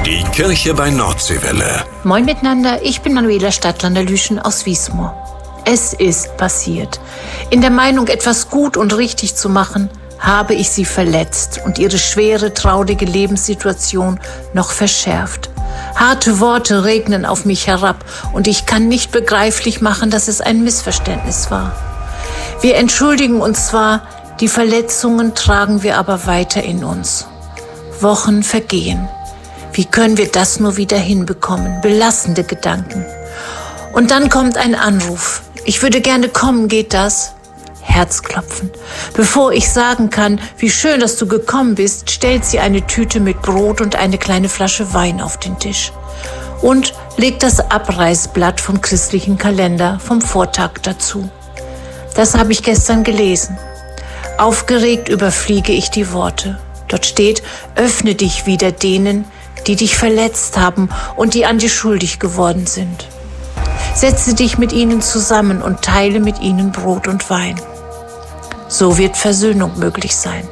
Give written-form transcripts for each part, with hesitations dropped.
Die Kirche bei Nordseewelle. Moin miteinander, ich bin Manuela Stadtlander-Lüschen aus Wiesmoor. Es ist passiert. In der Meinung, etwas gut und richtig zu machen, habe ich sie verletzt und ihre schwere, traurige Lebenssituation noch verschärft. Harte Worte regnen auf mich herab und ich kann nicht begreiflich machen, dass es ein Missverständnis war. Wir entschuldigen uns zwar, die Verletzungen tragen wir aber weiter in uns. Wochen vergehen. Wie können wir das nur wieder hinbekommen? Belastende Gedanken. Und dann kommt ein Anruf. Ich würde gerne kommen, geht das? Herzklopfen. Bevor ich sagen kann, wie schön, dass du gekommen bist, stellt sie eine Tüte mit Brot und eine kleine Flasche Wein auf den Tisch. Und legt das Abreißblatt vom christlichen Kalender vom Vortag dazu. Das habe ich gestern gelesen. Aufgeregt überfliege ich die Worte. Dort steht, öffne dich wieder denen, die dich verletzt haben und die an dir schuldig geworden sind. Setze dich mit ihnen zusammen und teile mit ihnen Brot und Wein. So wird Versöhnung möglich sein.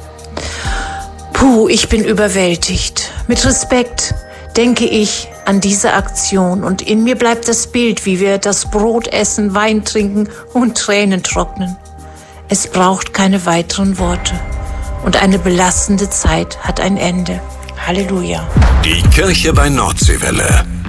Puh, ich bin überwältigt. Mit Respekt denke ich an diese Aktion und in mir bleibt das Bild, wie wir das Brot essen, Wein trinken und Tränen trocknen. Es braucht keine weiteren Worte und eine belastende Zeit hat ein Ende. Halleluja. Die Kirche bei Nordseewelle.